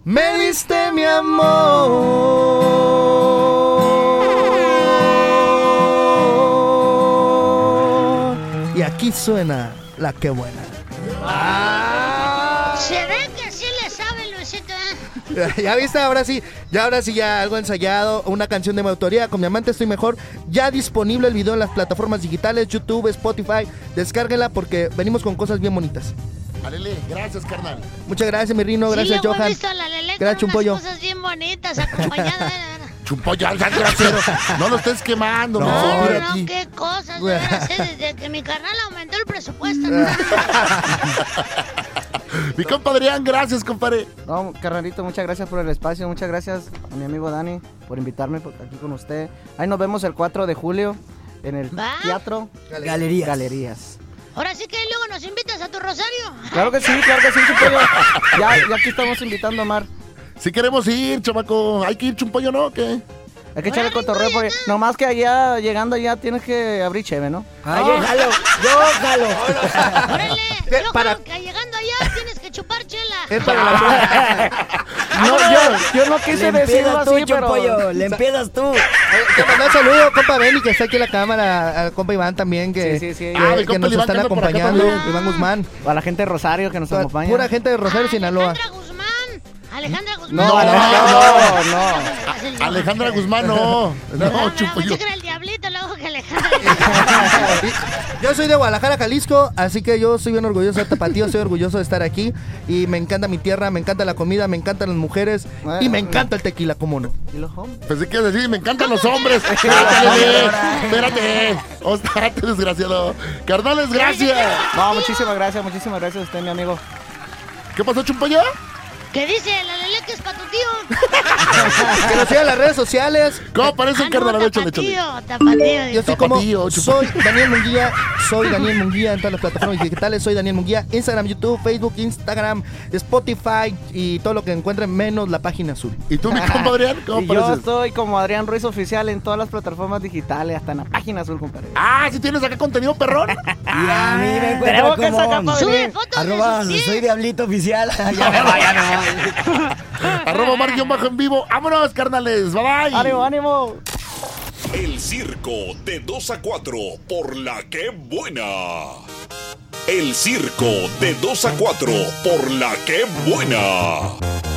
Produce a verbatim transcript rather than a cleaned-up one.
me diste mi amor. Y aquí suena la que buena. Ah. Se ve que sí le sabe, Luisito, ¿eh? Ya viste, ahora sí, ya ahora sí ya algo ensayado, una canción de mi autoría, Con mi amante estoy mejor, ya disponible el video en las plataformas digitales, YouTube, Spotify, descárguenla porque venimos con cosas bien bonitas. Alele, gracias, carnal. Muchas gracias, mi Rino, gracias, sí, Johan. Visto a la Lele gracias, Chumpollo. cosas bien bonitas acompañadas. Chumpollo, al grasero. No lo estés quemando, no, no, no, no, qué cosas, de veras, ¿eh? Desde que mi carnal aumentó el presupuesto. ¿No? Mi compa Adrián, gracias, compadre. No, carnalito, muchas gracias por el espacio, muchas gracias a mi amigo Dani por invitarme aquí con usted. Ahí nos vemos el cuatro de julio en el ¿Va? Teatro Galerías. Galerías. Ahora sí que luego nos invitas a tu rosario. Claro que sí, claro que sí, Chumpollo. Ya, ya aquí estamos invitando a Mar. Si queremos ir, chamaco, hay que ir, Chumpollo, ¿no? ¿Qué? Hay que echarle cotorreo porque nomás que allá, llegando allá, tienes que abrir cheve, ¿no? Ah, yo jalo, yo jalo. Órale, yo para... jalo que llegando allá tienes que chupar chela. Es para la... No, yo, yo no quise le decirlo tú, así, pero... Pollo, le empiezas tú. Te mando un saludo, compa Benny, que está aquí en la cámara, al compa Iván también, que, sí, sí, sí. que, Ah, que compa nos Iván están que anda por acá acompañando, también. Iván Guzmán. A la gente de Rosario que nos acompaña. Pura gente de Rosario, Sinaloa. Alejandra Guzmán. Alejandra Guzmán. No, no, no, no. Alejandra Guzmán, no. No, Chumpollo. Pensé que era el diablito, luego que Alejandra. Yo soy de Guadalajara, Jalisco, así que yo soy bien orgulloso de Tapatío, soy orgulloso de estar aquí y me encanta mi tierra, me encanta la comida, me encantan las mujeres y me encanta el tequila, ¿cómo no? ¿Y los hombres? Pensé que decir, me encantan los hombres. Espérate, espérate. Ostate, desgraciado. Carnales, gracias. No, muchísimas gracias, muchísimas gracias a usted, mi amigo. ¿Qué pasó, Chumpollo? ¿Qué dice la Lele que es para tu tío? Que nos sigan en las redes sociales. ¿Cómo aparece el Ah, carnal? no, Échale, échale. tapatío, tapatío. Yo soy como, Tapatío, soy Daniel Munguía, soy Daniel Munguía en todas las plataformas digitales, soy Daniel Munguía, Instagram, YouTube, Facebook, Instagram, Spotify y todo lo que encuentren menos la página azul. ¿Y tú, mi compa Adrián? ¿Cómo Y yo apareces? estoy como Adrián Ruiz Oficial en todas las plataformas digitales, hasta en la página azul, compadre. Ah, ¿sí tienes acá contenido, perrón? Y a mí me Tenemos encuentro que sacar como... pa' Sube venir. fotos Arroba, de sus pies. soy Diablito Oficial. Ya me voy, ya me voy. Arroba Mar-guión bajo en vivo. Vámonos, carnales. Bye, bye. ¡Ánimo, ánimo! El circo de dos a cuatro por la que buena. El circo de dos a cuatro por la que buena.